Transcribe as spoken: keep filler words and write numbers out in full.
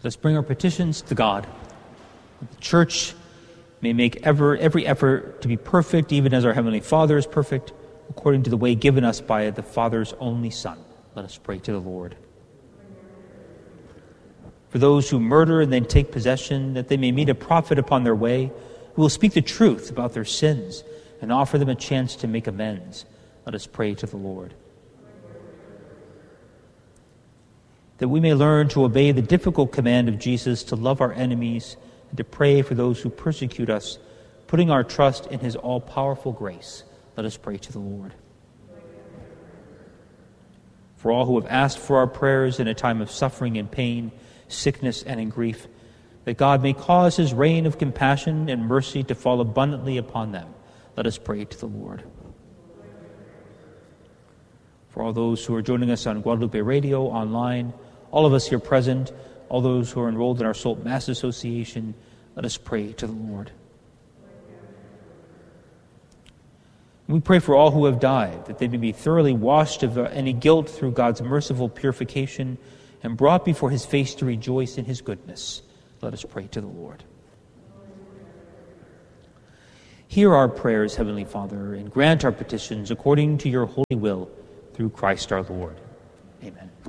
Let us bring our petitions to God. The Church may make ever every effort to be perfect, even as our Heavenly Father is perfect, according to the way given us by the Father's only Son. Let us pray to the Lord. For those who murder and then take possession, that they may meet a prophet upon their way, who will speak the truth about their sins and offer them a chance to make amends. Let us pray to the Lord. That we may learn to obey the difficult command of Jesus to love our enemies and to pray for those who persecute us, putting our trust in his all-powerful grace. Let us pray to the Lord. For all who have asked for our prayers in a time of suffering and pain, sickness and in grief, that God may cause his rain of compassion and mercy to fall abundantly upon them. Let us pray to the Lord. For all those who are joining us on Guadalupe Radio, online, all of us here present, all those who are enrolled in our Salt Mass Association, let us pray to the Lord. We pray for all who have died, that they may be thoroughly washed of any guilt through God's merciful purification and brought before his face to rejoice in his goodness. Let us pray to the Lord. Hear our prayers, Heavenly Father, and grant our petitions according to your holy will, through Christ our Lord. Amen.